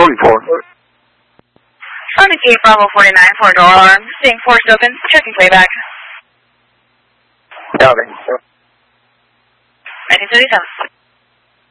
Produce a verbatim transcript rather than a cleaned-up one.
report. On the gate Bravo forty-nine, four door alarm. Seeing force open, checking playback. Copy. nineteen thirty-seven.